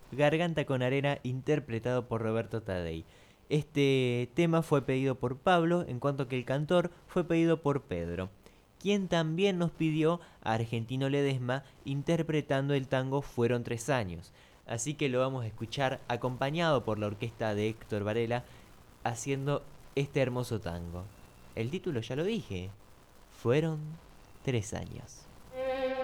Garganta con arena, interpretado por Roberto Tadei. Este tema fue pedido por Pablo, en cuanto que el cantor fue pedido por Pedro, quien también nos pidió a Argentino Ledesma interpretando el tango Fueron 3 años. Así que lo vamos a escuchar acompañado por la orquesta de Héctor Varela haciendo este hermoso tango. El título ya lo dije, Fueron 3 años.